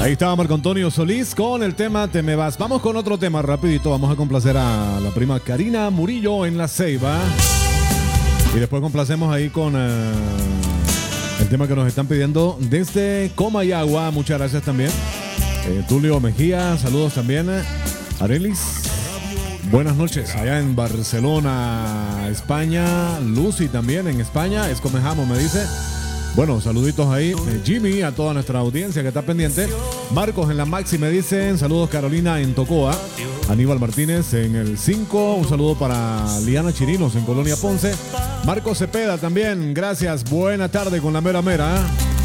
Ahí estaba Marco Antonio Solís con el tema Te me vas. Vamos con otro tema rapidito. Vamos a complacer a la prima Karina Murillo en La Ceiba. Y después complacemos ahí con el tema que nos están pidiendo desde Comayagua. Muchas gracias también. Tulio Mejía, saludos también. Arelis, buenas noches. Allá en Barcelona, España. Lucy también en España. Escomejamo me dice. Bueno, saluditos ahí. Jimmy, a toda nuestra audiencia que está pendiente. Marcos en la Maxi me dicen. Saludos Carolina en Tocoa. Aníbal Martínez en el 5. Un saludo para Liana Chirinos en Colonia Ponce. Marcos Cepeda también. Gracias. Buena tarde con la mera mera.